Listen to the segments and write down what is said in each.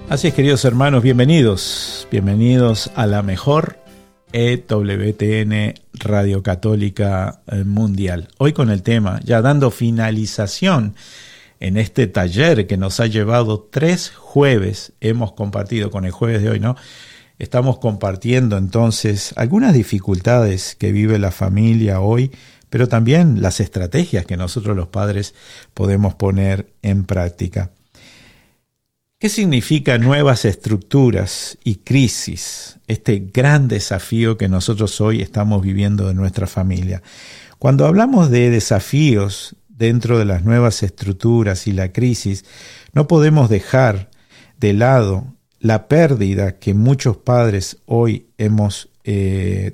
Así es, queridos hermanos, bienvenidos a la mejor EWTN Radio Católica Mundial. Hoy con el tema, ya dando finalización en este taller que nos ha llevado 3 jueves, hemos compartido con el jueves de hoy, ¿no? Estamos compartiendo entonces algunas dificultades que vive la familia hoy, pero también las estrategias que nosotros los padres podemos poner en práctica. ¿Qué significa nuevas estructuras y crisis? Este gran desafío que nosotros hoy estamos viviendo en nuestra familia. Cuando hablamos de desafíos dentro de las nuevas estructuras y la crisis, no podemos dejar de lado la pérdida que muchos padres hoy que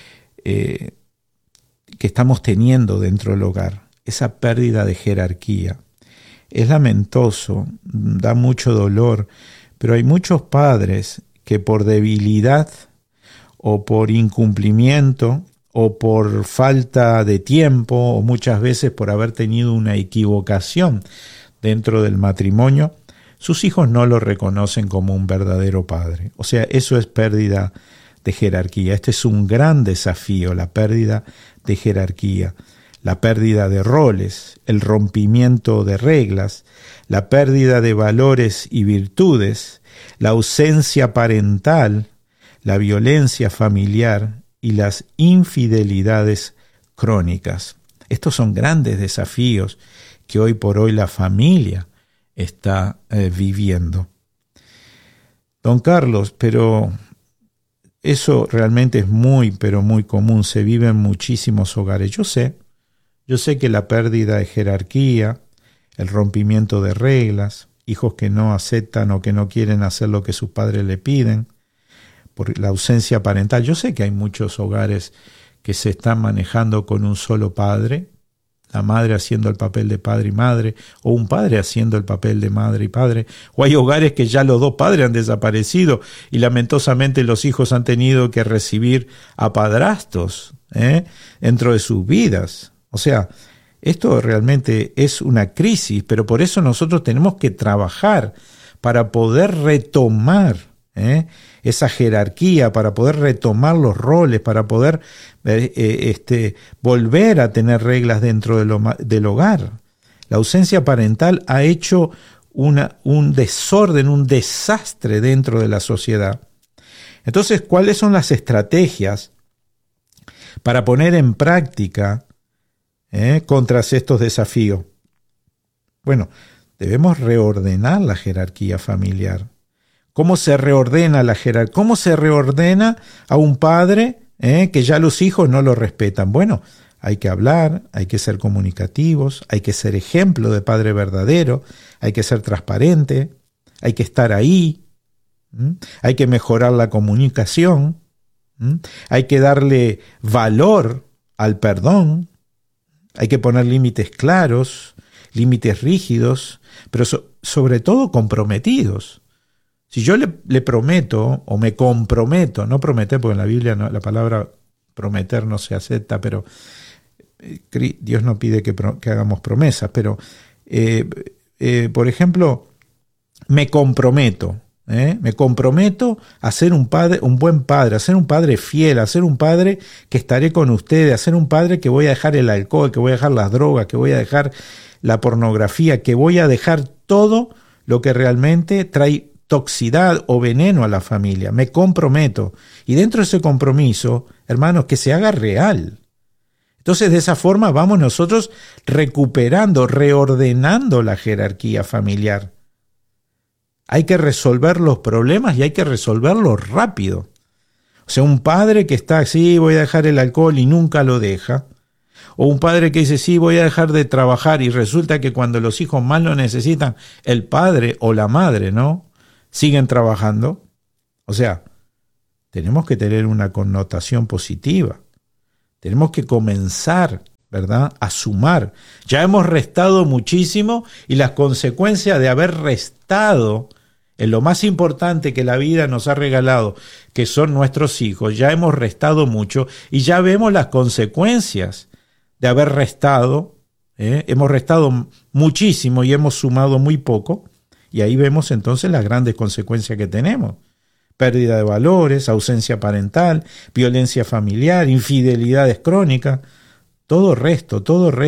estamos teniendo dentro del hogar. Esa pérdida de jerarquía. Es lamentoso, da mucho dolor, pero hay muchos padres que por debilidad o por incumplimiento o por falta de tiempo o muchas veces por haber tenido una equivocación dentro del matrimonio, sus hijos no lo reconocen como un verdadero padre. O sea, eso es pérdida de jerarquía. Este es un gran desafío, la pérdida de jerarquía. La pérdida de roles, el rompimiento de reglas, la pérdida de valores y virtudes, la ausencia parental, la violencia familiar y las infidelidades crónicas. Estos son grandes desafíos que hoy por hoy la familia está viviendo. Don Carlos, pero eso realmente es pero muy común, se vive en muchísimos hogares. Yo sé que la pérdida de jerarquía, el rompimiento de reglas, hijos que no aceptan o que no quieren hacer lo que sus padres le piden, por la ausencia parental. Yo sé que hay muchos hogares que se están manejando con un solo padre, la madre haciendo el papel de padre y madre, o un padre haciendo el papel de madre y padre, o hay hogares que ya los dos padres han desaparecido y lamentosamente los hijos han tenido que recibir a padrastros dentro de sus vidas. O sea, esto realmente es una crisis, pero por eso nosotros tenemos que trabajar para poder retomar esa jerarquía, para poder retomar los roles, para poder volver a tener reglas dentro del hogar. La ausencia parental ha hecho un desorden, un desastre dentro de la sociedad. Entonces, ¿cuáles son las estrategias para poner en práctica contra estos desafíos? Bueno, debemos reordenar la jerarquía familiar. ¿Cómo se reordena la jerarquía? ¿Cómo se reordena a un padre que ya los hijos no lo respetan? Bueno, hay que hablar, hay que ser comunicativos, hay que ser ejemplo de padre verdadero, hay que ser transparente, hay que estar ahí, hay que mejorar la comunicación, hay que darle valor al perdón. Hay que poner límites claros, límites rígidos, pero sobre todo comprometidos. Si yo le prometo o me comprometo, no prometer, porque en la Biblia la palabra prometer no se acepta, pero Dios no pide que hagamos promesas, pero por ejemplo, me comprometo a ser un buen padre, a ser un padre fiel, a ser un padre que estaré con ustedes, a ser un padre que voy a dejar el alcohol, que voy a dejar las drogas, que voy a dejar la pornografía, que voy a dejar todo lo que realmente trae toxicidad o veneno a la familia. Me comprometo. Y dentro de ese compromiso, hermanos, que se haga real. Entonces, de esa forma vamos nosotros recuperando, reordenando la jerarquía familiar. Hay que resolver los problemas y hay que resolverlos rápido. O sea, un padre que está así, voy a dejar el alcohol y nunca lo deja. O un padre que dice, sí, voy a dejar de trabajar y resulta que cuando los hijos más lo necesitan, el padre o la madre, ¿no? Siguen trabajando. O sea, tenemos que tener una connotación positiva. Tenemos que comenzar, ¿verdad?, a sumar. Ya hemos restado muchísimo y las consecuencias de haber restado en lo más importante que la vida nos ha regalado, que son nuestros hijos, ya hemos restado mucho y ya vemos las consecuencias de haber restado. Hemos restado muchísimo y hemos sumado muy poco. Y ahí vemos entonces las grandes consecuencias que tenemos. Pérdida de valores, ausencia parental, violencia familiar, infidelidades crónicas, todo resto,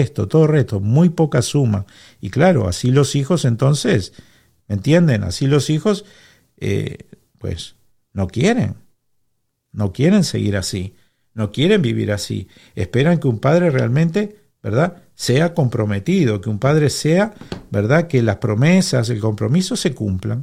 muy poca suma. Y claro, así los hijos entonces, ¿me entienden? Así los hijos, pues, no quieren seguir así, no quieren vivir así. Esperan que un padre realmente, ¿verdad?, sea comprometido, que un padre sea, ¿verdad?, que las promesas, el compromiso se cumplan.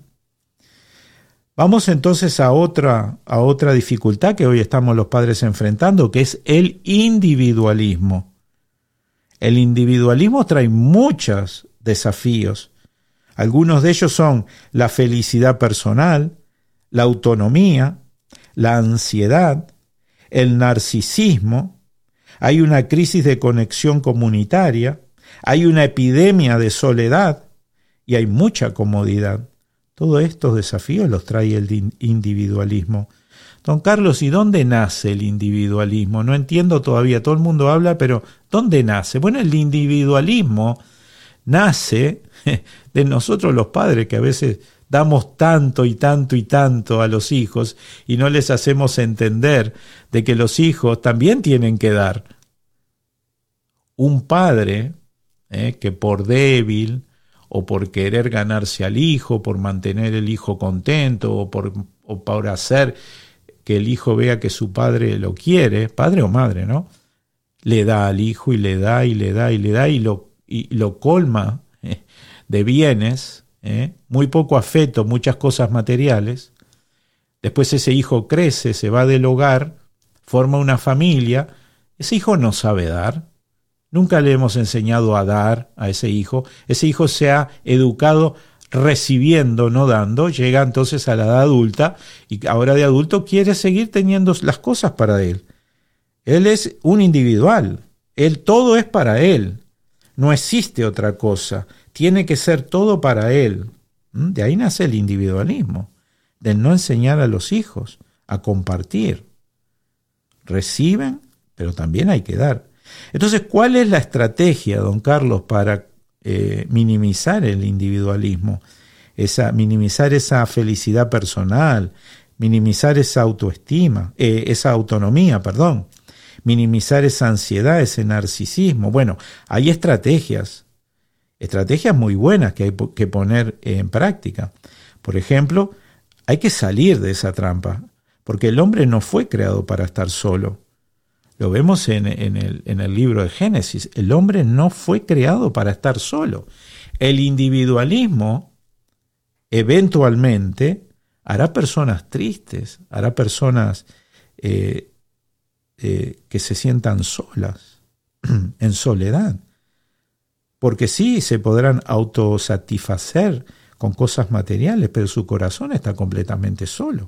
Vamos entonces a otra dificultad que hoy estamos los padres enfrentando, que es el individualismo. El individualismo trae muchos desafíos. Algunos de ellos son la felicidad personal, la autonomía, la ansiedad, el narcisismo. Hay una crisis de conexión comunitaria, hay una epidemia de soledad y hay mucha comodidad. Todos estos desafíos los trae el individualismo. Don Carlos, ¿y dónde nace el individualismo? No entiendo todavía, todo el mundo habla, pero ¿dónde nace? Bueno, el individualismo nace de nosotros los padres, que a veces damos tanto y tanto y tanto a los hijos y no les hacemos entender de que los hijos también tienen que dar. Un padre que por débil o por querer ganarse al hijo, por mantener el hijo contento o por hacer que el hijo vea que su padre lo quiere, padre o madre, ¿no?, le da al hijo y le da y le da y le da y lo colma de bienes, muy poco afecto, muchas cosas materiales. Después ese hijo crece, se va del hogar, forma una familia. Ese hijo no sabe dar. Nunca le hemos enseñado a dar a ese hijo. Ese hijo se ha educado recibiendo, no dando. Llega entonces a la edad adulta y ahora de adulto quiere seguir teniendo las cosas para él. Él es un individual. Todo es para él. No existe otra cosa. Tiene que ser todo para él. De ahí nace el individualismo, de no enseñar a los hijos a compartir. Reciben, pero también hay que dar. Entonces, ¿cuál es la estrategia, don Carlos, para minimizar el individualismo? Minimizar esa felicidad personal, minimizar esa autoestima, esa autonomía, minimizar esa ansiedad, ese narcisismo. Bueno, hay estrategias muy buenas que hay que poner en práctica. Por ejemplo, hay que salir de esa trampa, porque el hombre no fue creado para estar solo. Lo vemos en el libro de Génesis. El hombre no fue creado para estar solo. El individualismo eventualmente hará personas tristes, hará personas que se sientan solas, en soledad. Porque sí, se podrán autosatisfacer con cosas materiales, pero su corazón está completamente solo.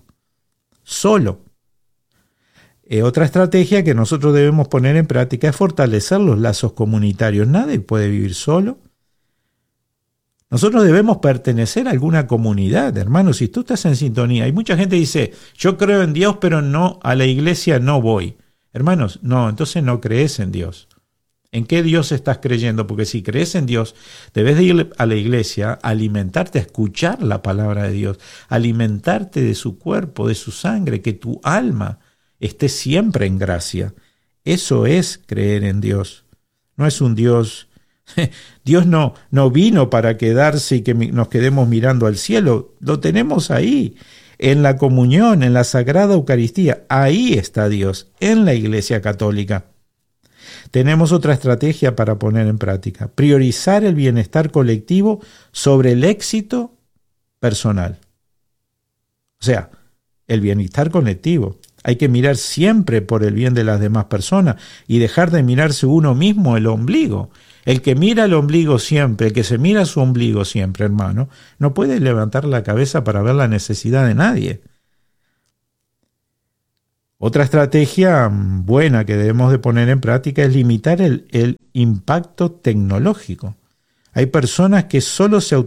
Otra estrategia que nosotros debemos poner en práctica es fortalecer los lazos comunitarios. Nadie puede vivir solo. Nosotros debemos pertenecer a alguna comunidad, hermanos. Si tú estás en sintonía, hay mucha gente que dice, yo creo en Dios, pero no, a la iglesia no voy. Hermanos, no, entonces no crees en Dios. ¿En qué Dios estás creyendo? Porque si crees en Dios, debes de ir a la iglesia, a alimentarte, a escuchar la palabra de Dios, alimentarte de su cuerpo, de su sangre, que tu alma esté siempre en gracia. Eso es creer en Dios. No es un Dios. Dios no vino para quedarse y que nos quedemos mirando al cielo. Lo tenemos ahí, en la comunión, en la Sagrada Eucaristía. Ahí está Dios, en la Iglesia Católica. Tenemos otra estrategia para poner en práctica: priorizar el bienestar colectivo sobre el éxito personal. O sea, el bienestar colectivo. Hay que mirar siempre por el bien de las demás personas y dejar de mirarse uno mismo el ombligo. El que mira el ombligo siempre, el que se mira su ombligo siempre, hermano, no puede levantar la cabeza para ver la necesidad de nadie. Otra estrategia buena que debemos de poner en práctica es limitar el impacto tecnológico. Hay personas que solo se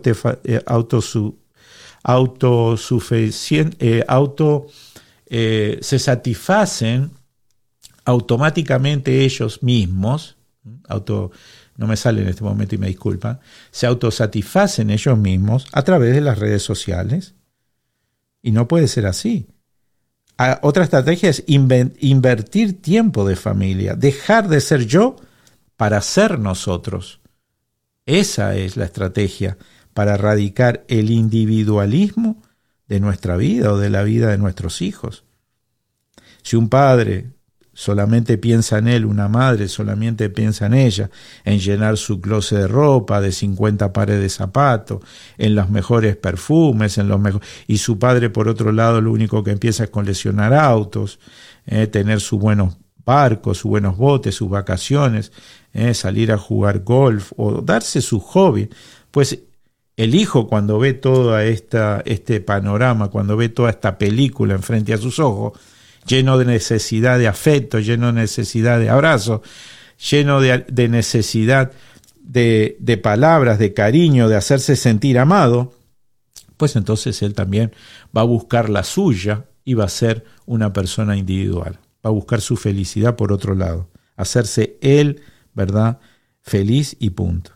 se satisfacen automáticamente ellos mismos, no me sale en este momento y me disculpan, se autosatisfacen ellos mismos a través de las redes sociales. Y no puede ser así. Otra estrategia es invertir tiempo de familia, dejar de ser yo para ser nosotros. Esa es la estrategia para erradicar el individualismo de nuestra vida o de la vida de nuestros hijos. Si un padre solamente piensa en él, una madre solamente piensa en ella, en llenar su closet de ropa, de 50 pares de zapatos, en los mejores perfumes, y su padre por otro lado lo único que empieza es coleccionar autos, tener sus buenos barcos, sus buenos botes, sus vacaciones, salir a jugar golf o darse su hobby, pues el hijo cuando ve todo este panorama, cuando ve toda esta película enfrente a sus ojos, lleno de necesidad de afecto, lleno de necesidad de abrazo, lleno de necesidad de palabras, de cariño, de hacerse sentir amado, pues entonces él también va a buscar la suya y va a ser una persona individual. Va a buscar su felicidad por otro lado, hacerse él, ¿verdad?, feliz y punto.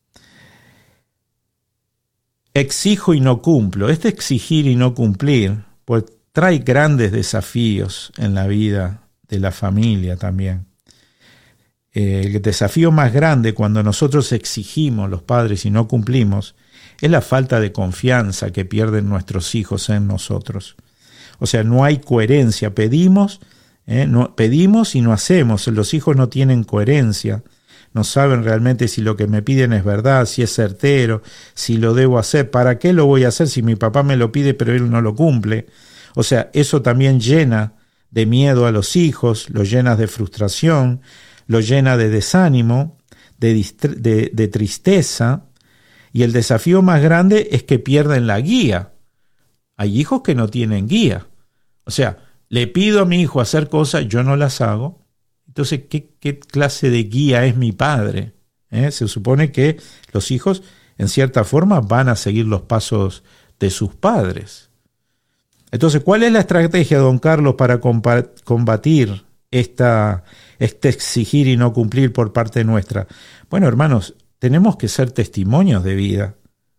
Exijo y no cumplo. Este exigir y no cumplir, pues trae grandes desafíos en la vida de la familia también. El desafío más grande cuando nosotros exigimos los padres y no cumplimos es la falta de confianza que pierden nuestros hijos en nosotros. O sea, no hay coherencia. Pedimos y no hacemos. Los hijos no tienen coherencia. No saben realmente si lo que me piden es verdad, si es certero, si lo debo hacer. ¿Para qué lo voy a hacer si mi papá me lo pide pero él no lo cumple? O sea, eso también llena de miedo a los hijos, los llena de frustración, los llena de desánimo, de tristeza. Y el desafío más grande es que pierden la guía. Hay hijos que no tienen guía. O sea, le pido a mi hijo hacer cosas, yo no las hago. Entonces, ¿qué clase de guía es mi padre? Se supone que los hijos, en cierta forma, van a seguir los pasos de sus padres. Entonces, ¿cuál es la estrategia, don Carlos, para combatir este exigir y no cumplir por parte nuestra? Bueno, hermanos, tenemos que ser testimonios de vida.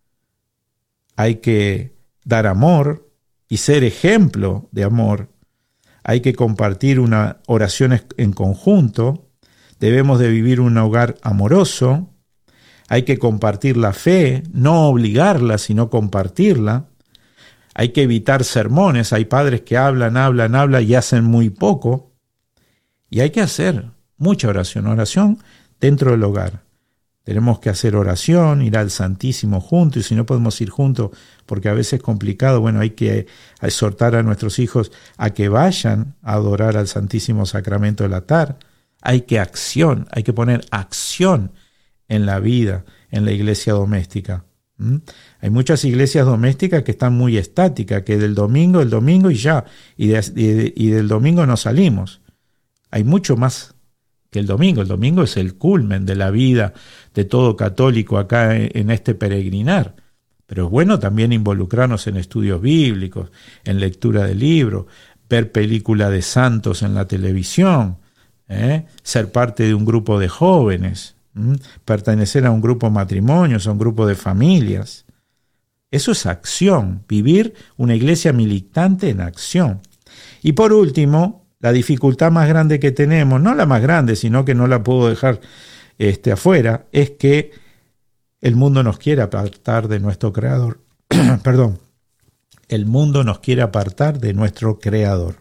Hay que dar amor y ser ejemplo de amor. Hay que compartir una oración en conjunto. Debemos de vivir un hogar amoroso. Hay que compartir la fe, no obligarla, sino compartirla. Hay que evitar sermones. Hay padres que hablan y hacen muy poco. Y hay que hacer mucha oración dentro del hogar. Tenemos que hacer oración, ir al Santísimo juntos, y si no podemos ir juntos, porque a veces es complicado, bueno, hay que exhortar a nuestros hijos a que vayan a adorar al Santísimo Sacramento del altar. Hay que poner acción en la vida, en la iglesia doméstica. Hay muchas iglesias domésticas que están muy estáticas, que del domingo, el domingo y ya, y del domingo no salimos. Hay mucho más que el domingo. El domingo es el culmen de la vida de todo católico acá en este peregrinar. Pero es bueno también involucrarnos en estudios bíblicos, en lectura de libros, ver películas de santos en la televisión, ser parte de un grupo de jóvenes, pertenecer a un grupo de matrimonios, a un grupo de familias. Eso es acción, vivir una iglesia militante en acción. Y por último, la dificultad más grande que tenemos, no la más grande, sino que no la puedo dejar afuera, es que el mundo nos quiere apartar de nuestro Creador. Perdón. El mundo nos quiere apartar de nuestro Creador.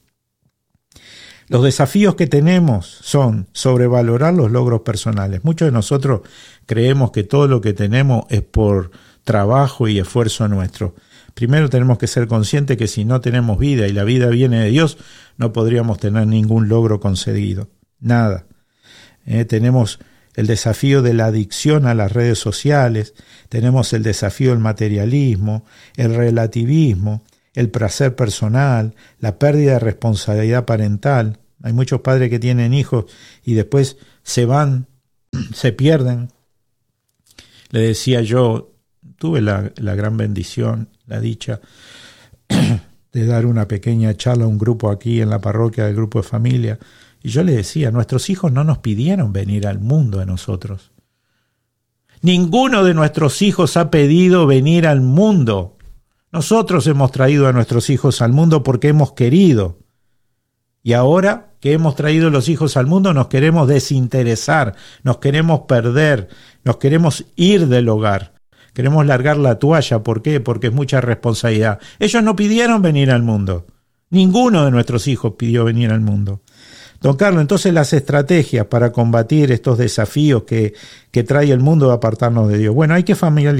Los desafíos que tenemos son sobrevalorar los logros personales. Muchos de nosotros creemos que todo lo que tenemos es por trabajo y esfuerzo nuestro. Primero tenemos que ser conscientes que si no tenemos vida y la vida viene de Dios, no podríamos tener ningún logro conseguido. Nada. Tenemos el desafío de la adicción a las redes sociales, tenemos el desafío del materialismo, el relativismo, el placer personal, la pérdida de responsabilidad parental. Hay muchos padres que tienen hijos y después se van, se pierden. Le decía yo, tuve la gran bendición, la dicha de dar una pequeña charla a un grupo aquí en la parroquia del grupo de familia, y yo le decía, nuestros hijos no nos pidieron venir al mundo de nosotros. Ninguno de nuestros hijos ha pedido venir al mundo. Nosotros hemos traído a nuestros hijos al mundo porque hemos querido. Y ahora que hemos traído los hijos al mundo nos queremos desinteresar, nos queremos perder, nos queremos ir del hogar. Queremos largar la toalla. ¿Por qué? Porque es mucha responsabilidad. Ellos no pidieron venir al mundo. Ninguno de nuestros hijos pidió venir al mundo. Don Carlos, entonces las estrategias para combatir estos desafíos que trae el mundo de apartarnos de Dios. Bueno, hay que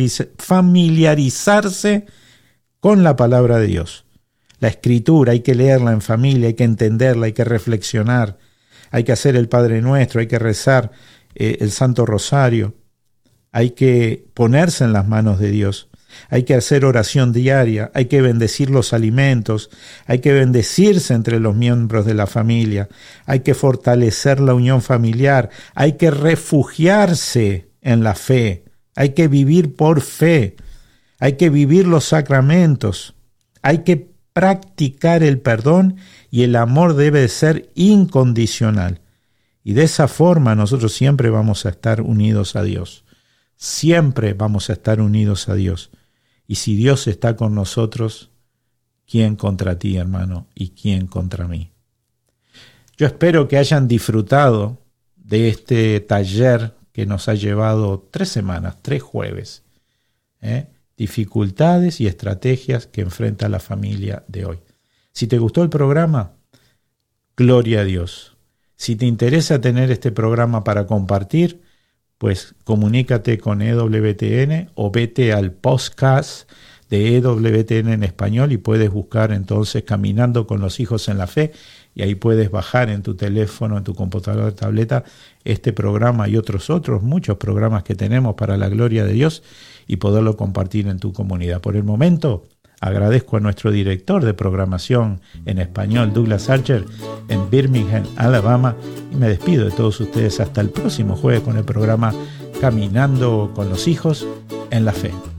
familiarizarse con la palabra de Dios. La Escritura, hay que leerla en familia, hay que entenderla, hay que reflexionar, hay que hacer el Padre Nuestro, hay que rezar el Santo Rosario, hay que ponerse en las manos de Dios. Hay que hacer oración diaria, hay que bendecir los alimentos, hay que bendecirse entre los miembros de la familia, hay que fortalecer la unión familiar, hay que refugiarse en la fe, hay que vivir por fe, hay que vivir los sacramentos, hay que practicar el perdón y el amor debe de ser incondicional. Y de esa forma nosotros siempre vamos a estar unidos a Dios. Siempre vamos a estar unidos a Dios. Y si Dios está con nosotros, ¿quién contra ti, hermano? ¿Y quién contra mí? Yo espero que hayan disfrutado de este taller que nos ha llevado 3 semanas, 3 jueves. Dificultades y estrategias que enfrenta la familia de hoy. Si te gustó el programa, gloria a Dios. Si te interesa tener este programa para compartir, pues comunícate con EWTN o vete al podcast de EWTN en español y puedes buscar entonces Caminando con los Hijos en la Fe y ahí puedes bajar en tu teléfono, en tu computadora, tableta, este programa y muchos programas que tenemos para la gloria de Dios y poderlo compartir en tu comunidad. Por el momento, agradezco a nuestro director de programación en español, Douglas Archer, en Birmingham, Alabama, y me despido de todos ustedes hasta el próximo jueves con el programa Caminando con los Hijos en la Fe.